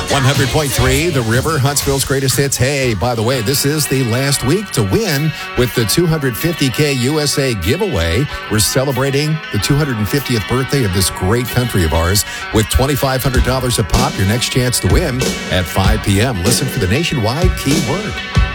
100.3, The River, Huntsville's greatest hits. Hey, by the way, this is the last week to win with the $250K USA giveaway. We're celebrating the 250th birthday of this great country of ours with $2,500 a pop. Your next chance to win at 5 p.m. Listen for the nationwide keyword.